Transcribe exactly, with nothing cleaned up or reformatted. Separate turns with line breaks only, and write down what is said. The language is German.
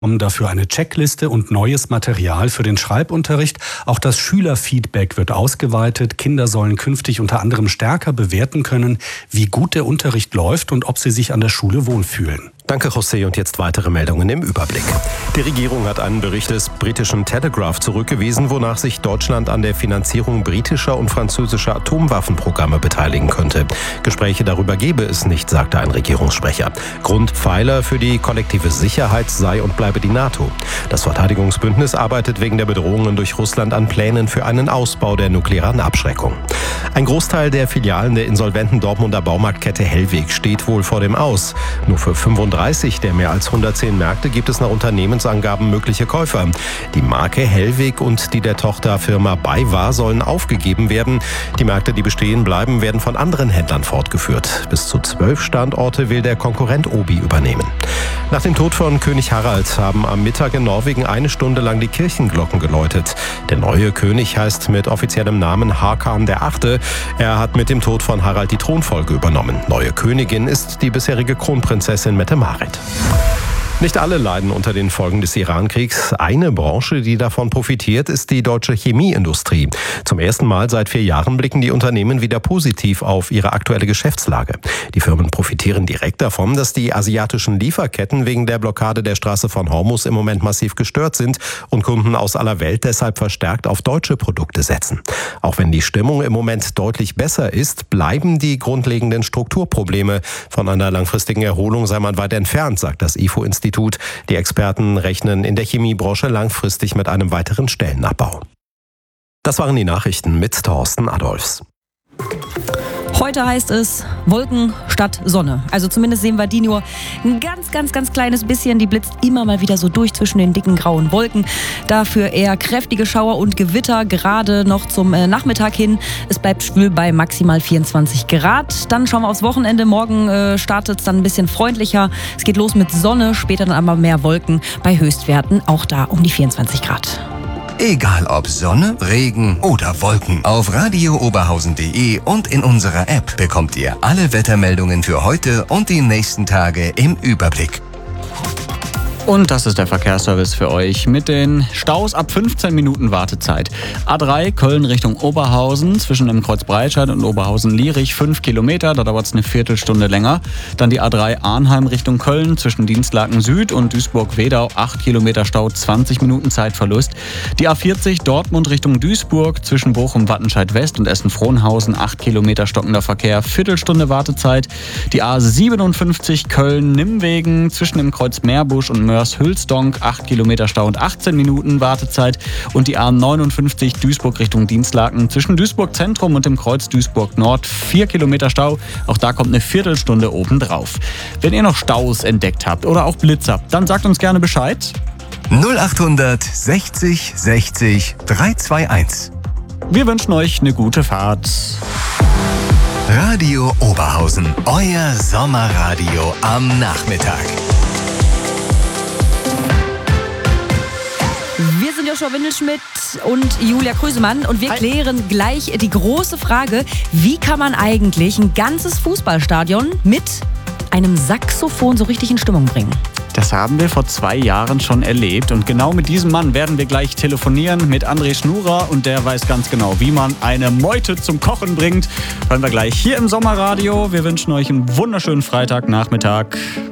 Dafür eine Checkliste und neues Material für den Schreibunterricht. Auch das Schülerfeedback wird ausgeweitet. Kinder sollen künftig unter anderem stärker bewerten können, wie gut der Unterricht läuft und ob sie sich an der Schule wohlfühlen.
Danke, José. Und jetzt weitere Meldungen im Überblick. Die Regierung hat einen Bericht des britischen Telegraph zurückgewiesen, wonach sich Deutschland an der Finanzierung britischer und französischer Atomwaffenprogramme beteiligen könnte. Gespräche darüber gebe es nicht, sagte ein Regierungssprecher. Grundpfeiler für die kollektive Sicherheit sei und bleibe die NATO. Das Verteidigungsbündnis arbeitet wegen der Bedrohungen durch Russland an Plänen für einen Ausbau der nuklearen Abschreckung. Ein Großteil der Filialen der insolventen Dortmunder Baumarktkette Hellweg steht wohl vor dem Aus. Nur für fünfunddreißig der mehr als hundertzehn Märkte gibt es nach Unternehmensangaben mögliche Käufer. Die Marke Hellweg und die der Tochterfirma BayWa sollen aufgegeben werden. Die Märkte, die bestehen bleiben, werden von anderen Händlern fortgeführt. Bis zu zwölf Standorte will der Konkurrent Obi übernehmen. Nach dem Tod von König Harald haben am Mittag in Norwegen eine Stunde lang die Kirchenglocken geläutet. Der neue König heißt mit offiziellem Namen Hakan der Achte. Er hat mit dem Tod von Harald die Thronfolge übernommen. Neue Königin ist die bisherige Kronprinzessin Mette-Marit. Nicht alle leiden unter den Folgen des Iran-Kriegs. Eine Branche, die davon profitiert, ist die deutsche Chemieindustrie. Zum ersten Mal seit vier Jahren blicken die Unternehmen wieder positiv auf ihre aktuelle Geschäftslage. Die Firmen profitieren direkt davon, dass die asiatischen Lieferketten wegen der Blockade der Straße von Hormuz im Moment massiv gestört sind und Kunden aus aller Welt deshalb verstärkt auf deutsche Produkte setzen. Auch wenn die Stimmung im Moment deutlich besser ist, bleiben die grundlegenden Strukturprobleme. Von einer langfristigen Erholung sei man weit entfernt, sagt das I F O-Institut. Die Experten rechnen in der Chemiebranche langfristig mit einem weiteren Stellenabbau. Das waren die Nachrichten mit Thorsten Adolfs.
Heute heißt es Wolken statt Sonne. Also zumindest sehen wir die nur ein ganz, ganz, ganz kleines bisschen. Die blitzt immer mal wieder so durch zwischen den dicken grauen Wolken. Dafür eher kräftige Schauer und Gewitter, gerade noch zum Nachmittag hin. Es bleibt schwül bei maximal vierundzwanzig Grad. Dann schauen wir aufs Wochenende. Morgen äh, startet es dann ein bisschen freundlicher. Es geht los mit Sonne, später dann aber mehr Wolken. Bei Höchstwerten auch da um die vierundzwanzig Grad.
Egal ob Sonne, Regen oder Wolken. Auf radio oberhausen punkt de und in unserer App bekommt ihr alle Wettermeldungen für heute und die nächsten Tage im Überblick.
Und das ist der Verkehrsservice für euch mit den Staus ab fünfzehn Minuten Wartezeit. A drei Köln Richtung Oberhausen zwischen dem Kreuz Breitscheid und Oberhausen-Lierich fünf Kilometer, da dauert es eine Viertelstunde länger. Dann die A drei Arnheim Richtung Köln zwischen Dienstlaken Süd und Duisburg-Wedau acht Kilometer Stau, zwanzig Minuten Zeitverlust. Die A vierzig Dortmund Richtung Duisburg zwischen Bochum-Wattenscheid West und Essen-Frohnhausen acht Kilometer stockender Verkehr, Viertelstunde Wartezeit. Die A siebenundfünfzig Köln-Nimmwegen zwischen dem Kreuz Meerbusch und Mörs-Hülsdonk, acht Kilometer Stau und achtzehn Minuten Wartezeit. Und die A neunundfünfzig Duisburg Richtung Dienstlaken zwischen Duisburg Zentrum und dem Kreuz Duisburg Nord, vier Kilometer Stau. Auch da kommt eine Viertelstunde obendrauf. Wenn ihr noch Staus entdeckt habt oder auch Blitzer, dann sagt uns gerne Bescheid.
null achthundert sechzig sechzig dreihunderteinundzwanzig.
Wir wünschen euch eine gute Fahrt.
Radio Oberhausen, euer Sommerradio am Nachmittag.
Wir sind Joshua Windelschmidt und Julia Krüsemann und wir klären gleich die große Frage, wie kann man eigentlich ein ganzes Fußballstadion mit einem Saxophon so richtig in Stimmung bringen?
Das haben wir vor zwei Jahren schon erlebt und genau mit diesem Mann werden wir gleich telefonieren mit André Schnurer und der weiß ganz genau, wie man eine Meute zum Kochen bringt. Hören wir gleich hier im Sommerradio. Wir wünschen euch einen wunderschönen Freitagnachmittag.